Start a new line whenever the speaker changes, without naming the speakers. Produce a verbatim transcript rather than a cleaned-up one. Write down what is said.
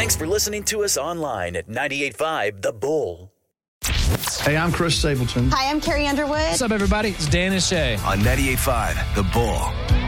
Thanks for listening to us online at ninety-eight point five The Bull.
Hey, I'm Chris Stapleton.
Hi, I'm Carrie Underwood.
What's up, everybody? It's Dan and Shay.
On ninety-eight point five The Bull.